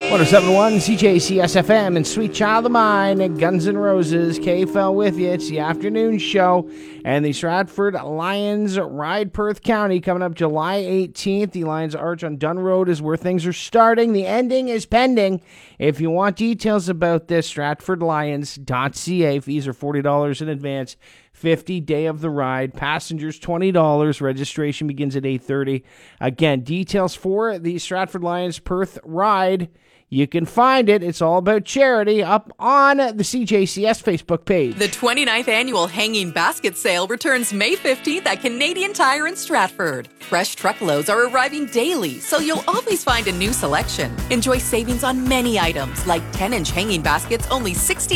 1071 CJCS FM and Sweet Child of Mine at Guns N' Roses. KFL with you. It's the afternoon show. And the Stratford Lions ride Perth County coming up July 18th. The Lions Arch on Dunn Road is where things are starting. The ending is pending. If you want details about this, stratfordlions.ca. Fees are $40 in advance. 50 day of the ride. Passengers $20. Registration begins at 8:30. Again, details for the Stratford Lions Perth ride. You can find it. It's all about charity up on the CJCS Facebook page. The 29th annual Hanging Basket Sale returns May 15th at Canadian Tire in Stratford. Fresh truckloads are arriving daily, so you'll always find a new selection. Enjoy savings on many items, like 10-inch hanging baskets, only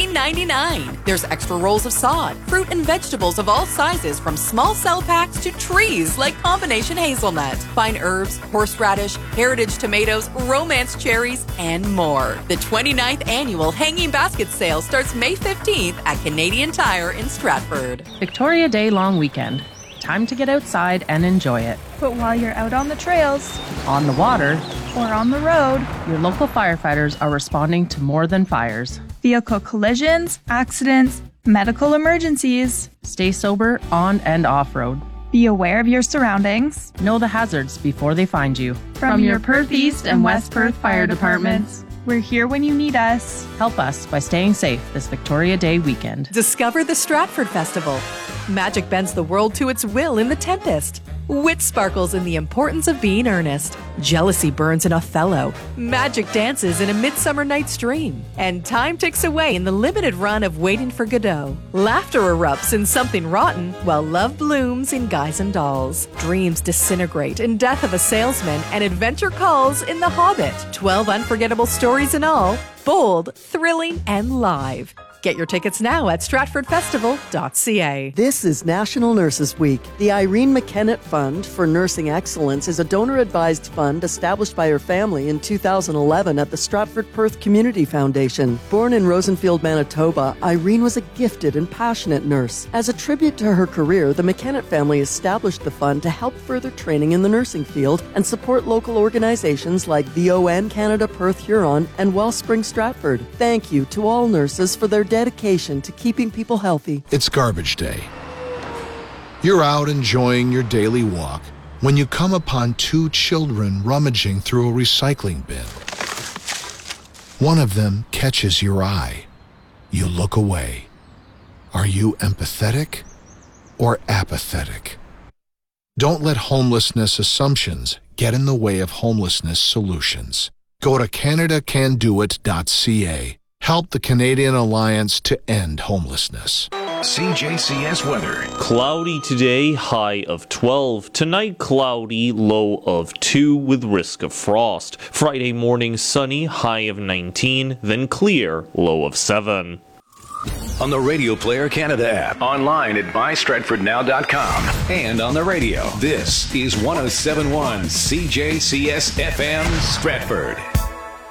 $16.99. There's extra rolls of sod, fruit and vegetables of all sizes, from small cell packs to trees like combination hazelnut, fine herbs, horseradish, heritage tomatoes, romance cherries, and more. The 29th annual Hanging Basket Sale starts May 15th at Canadian Tire in Stratford. Victoria Day long weekend. Time to get outside and enjoy it. But while you're out on the trails, on the water, or on the road, your local firefighters are responding to more than fires. Vehicle collisions, accidents, medical emergencies. Stay sober on and off-road. Be aware of your surroundings. Know the hazards before they find you. From your Perth East and West Perth fire departments. We're here when you need us. Help us by staying safe this Victoria Day weekend. Discover the Stratford Festival. Magic bends the world to its will in The Tempest. Wit sparkles in the importance of being earnest. Jealousy burns in Othello. Magic dances in A Midsummer Night's Dream. And time ticks away in the limited run of Waiting for Godot. Laughter erupts in Something Rotten, while love blooms in Guys and Dolls. Dreams disintegrate in Death of a Salesman, and adventure calls in The Hobbit. 12 unforgettable stories in all, bold, thrilling, and live. Get your tickets now at stratfordfestival.ca. This is National Nurses Week. The Irene McKennett Fund for Nursing Excellence is a donor-advised fund established by her family in 2011 at the Stratford Perth Community Foundation. Born in Rosenfield, Manitoba, Irene was a gifted and passionate nurse. As a tribute to her career, the McKennett family established the fund to help further training in the nursing field and support local organizations like VON Canada Perth Huron and Wellspring Stratford. Thank you to all nurses for their dedication to keeping people healthy. It's garbage day. You're out enjoying your daily walk when you come upon two children rummaging through a recycling bin. One of them catches your eye. You look away. Are you empathetic or apathetic? Don't let homelessness assumptions get in the way of homelessness solutions. Go to CanadaCanDoIt.ca. Help the Canadian Alliance to end homelessness. CJCS weather. Cloudy today, high of 12. Tonight, cloudy, low of 2 with risk of frost. Friday morning, sunny, high of 19. Then clear, low of 7. On the Radio Player Canada app, online at bystratfordnow.com, and on the radio. This is 1071 CJCS FM Stratford.